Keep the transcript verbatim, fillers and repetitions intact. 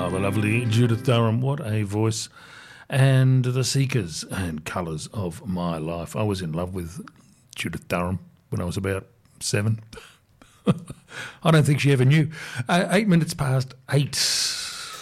Ah, the lovely Judith Durham. What a voice. And The Seekers and Colours of My Life. I was in love with Judith Durham when I was about seven. I don't think she ever knew. Uh, eight minutes past eight.